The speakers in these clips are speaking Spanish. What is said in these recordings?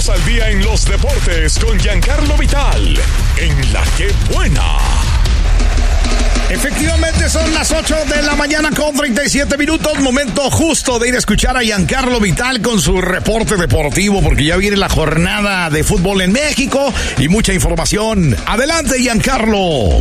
Ponnos al día en los deportes con Giancarlo Vital, en La Que Buena. Efectivamente son las 8 de la mañana con 37 minutos, momento justo de ir a escuchar a Giancarlo Vital con su reporte deportivo, porque ya viene la jornada de fútbol en México y mucha información. Adelante, Giancarlo.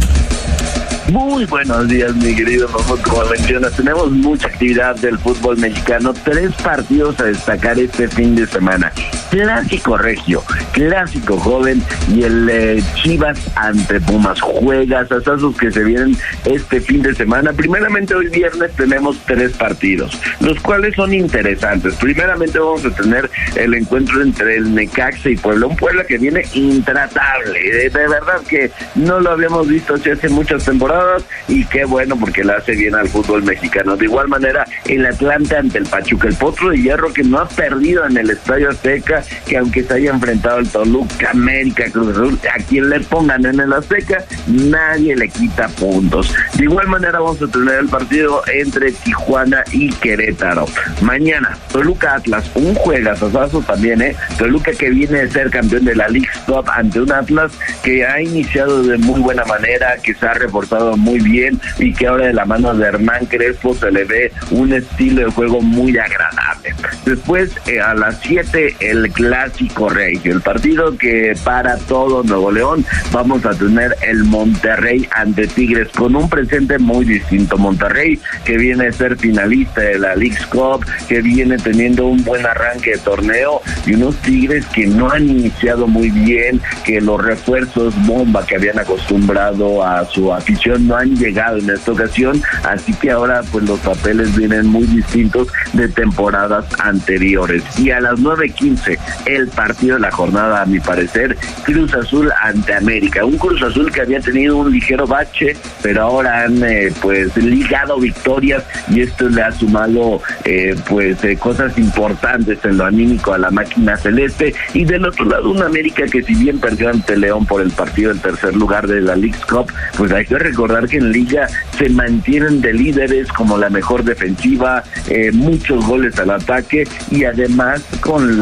Muy buenos días, mi querido Mamut. Como mencionas, tenemos mucha actividad del fútbol mexicano. 3 partidos a destacar este fin de semana. Clásico regio, clásico joven y el Chivas ante Pumas. Juegasazos que se vienen este fin de semana. Primeramente, hoy viernes tenemos 3 partidos, los cuales son interesantes. Primeramente vamos a tener el encuentro entre el Necaxa y Puebla. Un Puebla que viene intratable. De verdad que no lo habíamos visto hace muchas temporadas. Y qué bueno, porque le hace bien al fútbol mexicano. De igual manera, el Atlante ante el Pachuca, el Potro de Hierro, que no ha perdido en el Estadio Azteca, que aunque se haya enfrentado al Toluca, América, Cruz Azul, a quien le pongan en el Azteca, nadie le quita puntos. De igual manera vamos a tener el partido entre Tijuana y Querétaro. Mañana, Toluca Atlas, un juegazazo también, Toluca, que viene de ser campeón de la Leagues Cup ante un Atlas que ha iniciado de muy buena manera, que se ha reforzado muy bien y que ahora de la mano de Hernán Crespo se le ve un estilo de juego muy agradable. Después, a las 7, el Clásico Regio, el partido que para todo Nuevo León. Vamos a tener el Monterrey ante Tigres, con un presente muy distinto. Monterrey, que viene a ser finalista de la Leagues Cup, que viene teniendo un buen arranque de torneo, y unos Tigres que no han iniciado muy bien, que los refuerzos bomba que habían acostumbrado a su afición no han llegado en esta ocasión, así que ahora pues los papeles vienen muy distintos de temporadas anteriores. Y a las 9:15, el partido de la jornada, a mi parecer, Cruz Azul ante América. Un Cruz Azul que había tenido un ligero bache, pero ahora han ligado victorias, y esto le ha sumado cosas importantes en lo anímico a la máquina celeste. Y del otro lado, un América que, si bien perdió ante León por el partido del tercer lugar de la Leagues Cup, pues hay que recordar que en Liga se mantienen de líderes, como la mejor defensiva, muchos goles al ataque, y además con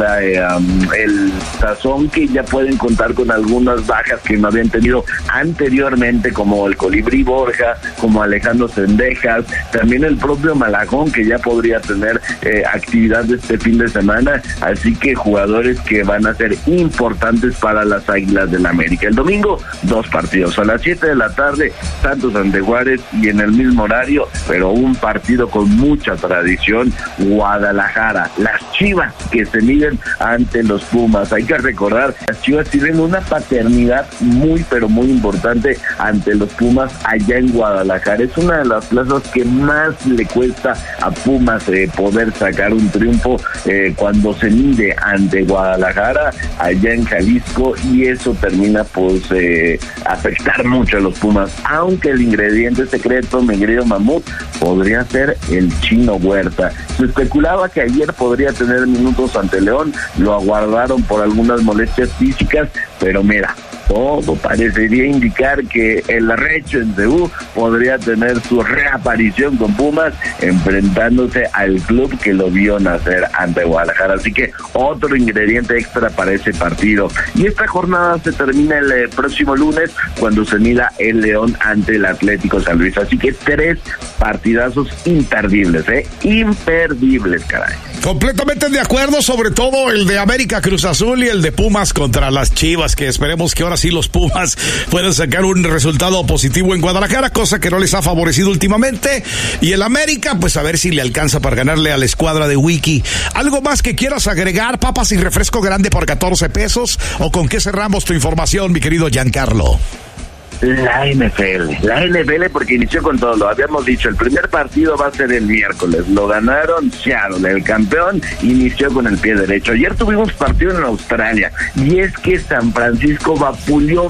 el sazón que ya pueden contar con algunas bajas que no habían tenido anteriormente, como el Colibrí Borja, como Alejandro Sendejas, también el propio Malagón, que ya podría tener actividad este fin de semana. Así que jugadores que van a ser importantes para las Águilas del América. El domingo, 2 partidos. A las 7 de la tarde, Santos ante Juárez, y en el mismo horario, pero un partido con mucha tradición, Guadalajara. Las Chivas, que se miden ante los Pumas. Hay que recordar, las Chivas tienen una paternidad muy, pero muy importante ante los Pumas allá en Guadalajara. Es una de las plazas que más le cuesta a Pumas poder sacar un triunfo cuando se mide ante Guadalajara allá en Jalisco, y eso termina afectar mucho a los Pumas, aunque el ingrediente secreto, mi querido Mamut, podría ser el Chino Huerta. Se especulaba que ayer podría tener minutos ante León, lo aguardaron por algunas molestias físicas, pero mira, todo parecería indicar que el Recho en CU podría tener su reaparición con Pumas, enfrentándose al club que lo vio nacer ante Guadalajara. Así que otro ingrediente extra para ese partido. Y esta jornada se termina el próximo lunes, cuando se mida el León ante el Atlético San Luis. Así que 3 partidazos imperdibles, imperdibles, caray. Completamente de acuerdo, sobre todo el de América Cruz Azul y el de Pumas contra las Chivas, que esperemos que ahora sí los Pumas puedan sacar un resultado positivo en Guadalajara, cosa que no les ha favorecido últimamente. Y el América, pues a ver si le alcanza para ganarle a la escuadra de Wiki. ¿Algo más que quieras agregar? Papas y refresco grande por 14 pesos. ¿O con qué cerramos tu información, mi querido Giancarlo? La NFL, porque inició con todo, lo habíamos dicho, el primer partido va a ser el miércoles, lo ganaron Seattle, el campeón inició con el pie derecho. Ayer tuvimos partido en Australia, y es que San Francisco vapuleó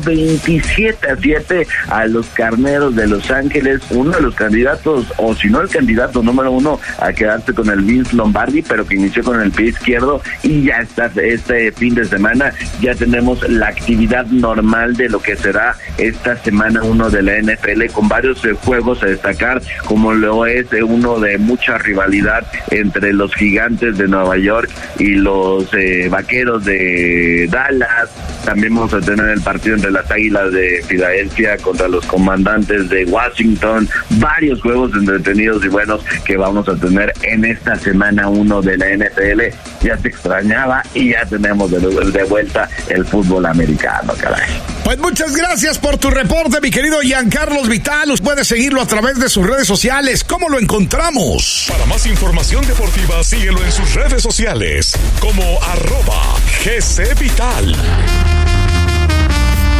27-7 a los Carneros de Los Ángeles, uno de los candidatos, o si no el candidato número 1 a quedarse con el Vince Lombardi, pero que inició con el pie izquierdo, y ya está, este fin de semana ya tenemos la actividad normal de lo que será esta esta semana 1 de la NFL con varios juegos a destacar, como lo es uno de mucha rivalidad entre los Gigantes de Nueva York y los Vaqueros de Dallas. También vamos a tener el partido entre las Águilas de Filadelfia contra los Comandantes de Washington. Varios juegos entretenidos y buenos que vamos a tener en esta semana 1 de la NFL. Ya se extrañaba y ya tenemos de vuelta el fútbol americano, caray. Pues muchas gracias por tu reporte, mi querido Giancarlos Vital. Puedes seguirlo a través de sus redes sociales. ¿Cómo lo encontramos? Para más información deportiva, síguelo en sus redes sociales como @GCVital.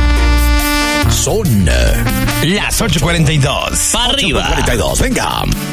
Son las 8:42. Para arriba. 8:42, venga.